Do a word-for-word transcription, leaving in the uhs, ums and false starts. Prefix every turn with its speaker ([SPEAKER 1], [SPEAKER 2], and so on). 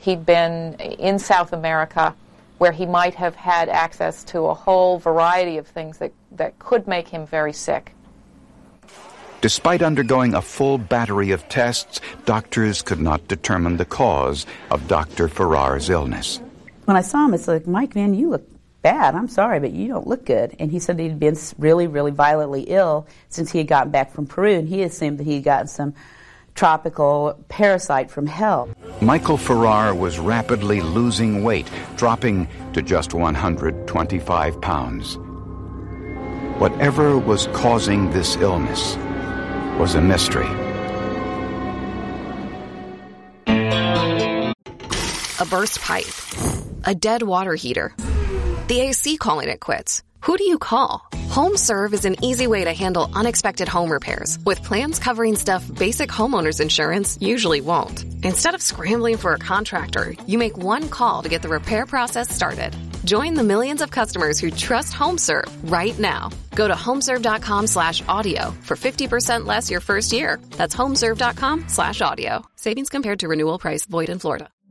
[SPEAKER 1] he'd been in South America, where he might have had access to a whole variety of things that, that could make him very sick.
[SPEAKER 2] Despite undergoing a full battery of tests, doctors could not determine the cause of Doctor Farrar's illness.
[SPEAKER 3] When I saw him, it's like, Mike, man, you look bad. I'm sorry, but you don't look good. And he said he'd been really, really violently ill since he had gotten back from Peru, and he assumed that he had gotten some tropical parasite from hell.
[SPEAKER 2] Michael Farrar was rapidly losing weight, dropping to just one hundred twenty-five pounds. Whatever was causing this illness was a mystery.
[SPEAKER 4] A burst pipe. A dead water heater. The A C calling it quits. Who do you call? HomeServe is an easy way to handle unexpected home repairs with plans covering stuff basic homeowners insurance usually won't. Instead of scrambling for a contractor, you make one call to get the repair process started. Join the millions of customers who trust HomeServe right now. Go to homeserve.com slash audio for fifty percent less your first year. That's homeserve.com slash audio. Savings compared to renewal price void in Florida.